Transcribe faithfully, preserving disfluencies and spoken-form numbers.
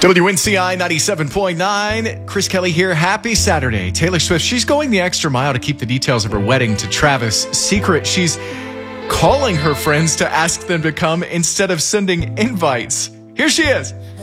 W N C I ninety-seven point nine. Chris Kelly here. Happy Saturday. Taylor Swift, she's going the extra mile to keep the details of her wedding to Travis secret. She's calling her friends to ask them to come instead of sending invites. Here she is.